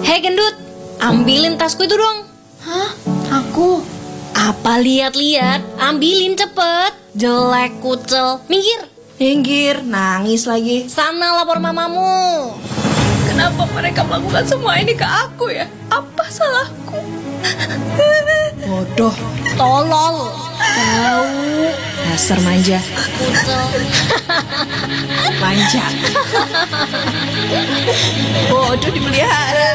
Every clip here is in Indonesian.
Hei gendut, ambilin tasku itu dong. Hah? Aku? Apa lihat-lihat? Ambilin cepet. Jelek kucel. Minggir. Minggir, nangis lagi. Sana lapor mamamu. Kenapa mereka melakukan semua ini ke aku ya? Apa salahku? Bodoh. Tolol. Tahu. Dasar manja. Kucel. Manja. Bodoh dipelihara.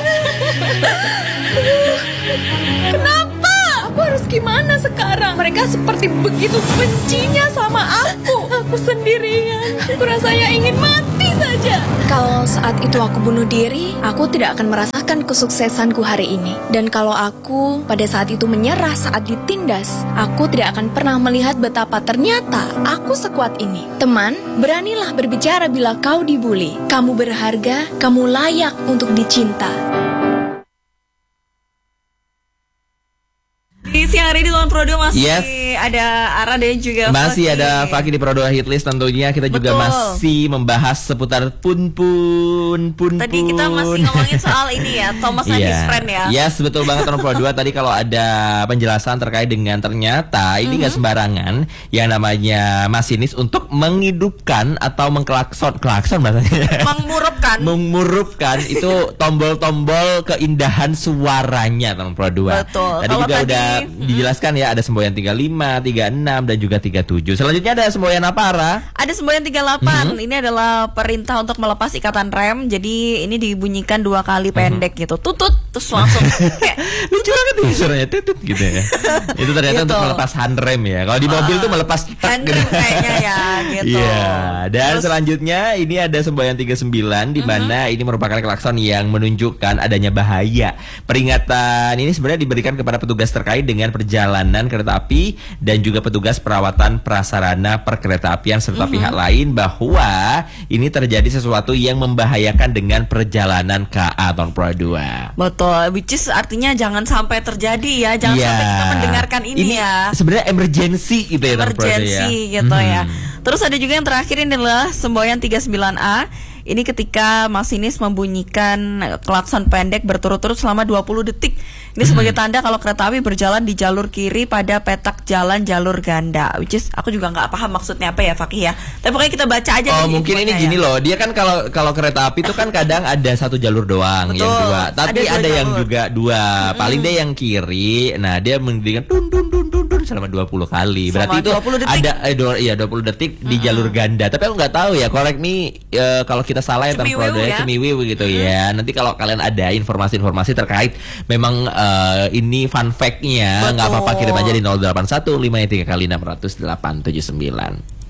Kenapa? Aku harus gimana sekarang? Mereka seperti begitu bencinya sama aku. Aku sendirian. Aku rasanya ingin mati saja. Kalau saat itu aku bunuh diri, aku tidak akan merasakan kesuksesanku hari ini. Dan kalau aku pada saat itu menyerah saat ditindas, aku tidak akan pernah melihat betapa ternyata aku sekuat ini. Teman, beranilah berbicara bila kau dibully. Kamu berharga, kamu layak untuk dicinta. Di siang hari di Tuan Pro 2 masih ada Ara dan juga masih Fakih. ada Fakih di Pro 2 Hitlist tentunya. Kita juga Betul. masih membahas seputar pun. Tadi kita masih ngomongin soal ini ya, Thomas and his friend ya. Yes, betul banget Tuan Pro 2. Tadi kalau ada penjelasan terkait dengan ternyata ini gak sembarangan yang namanya masinis untuk menghidupkan atau klakson bahasanya. Mengmurupkan itu tombol-tombol keindahan suaranya Tuan Pro 2. Betul. Tadi Kalau juga udah dijelaskan ya, ada semboyan 35, 36 dan juga 37. Selanjutnya ada semboyan apa, Ara? Ada semboyan 38. Ini adalah perintah untuk melepas ikatan rem. Jadi ini dibunyikan 2 kali pendek gitu. Tutut terus langsung kayak lucu banget ya suaranya tutut gitu ya. Itu ternyata Gitu. untuk melepas handrem ya. Kalau di mobil tuh melepas handrem kayaknya ya gitu. Iya. Dan Terus- selanjutnya ini ada semboyan 39 di mana ini merupakan klakson yang menunjukkan adanya bahaya. Peringatan ini sebenarnya diberikan kepada petugas terkait dengan perjalanan kereta api dan juga petugas perawatan prasarana perkeretaapian serta pihak lain bahwa ini terjadi sesuatu yang membahayakan dengan perjalanan KA tahun Pro 2. Betul, which is artinya jangan sampai terjadi ya, jangan Iya. sampai kita mendengarkan ini ya. Sebenarnya emergency gitu ya Tahun Pro 2 ya. Emergency gitu ya. Terus ada juga yang terakhir ini adalah semboyan 39A. Ini ketika masinis membunyikan klakson pendek berturut-turut selama 20 detik. Ini sebagai tanda kalau kereta api berjalan di jalur kiri pada petak jalan jalur ganda. Which is aku juga nggak paham maksudnya apa ya Fakih ya. Tapi pokoknya kita baca aja. Oh nih mungkin ini infonya gini ya. loh. Dia kan kalau kereta api itu kan kadang ada satu jalur doang yang Betul. dua. Tapi Ada dua ada yang jalur. juga dua. Paling dia yang kiri. Nah dia mendirikan tun selama 20 kali. Berarti itu 20 detik. ada 20 detik di jalur ganda. Tapi aku nggak tahu ya. Korek nih kalau kita salah ya Cemiwiw ya. Cemiwiw gitu ya. Nanti kalau kalian ada informasi-informasi terkait memang ini fun fact-nya nggak Betul. apa-apa kirim aja di 081 5 3 kali 600 879.